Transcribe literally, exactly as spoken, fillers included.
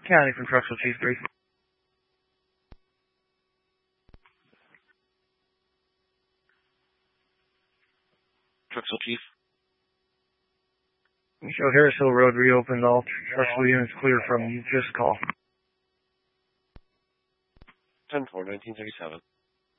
County from Truxville Chief three. Truxville Chief. You show Harris Hill Road reopened, all Truxville units clear from this call. ten four, nineteen thirty-seven.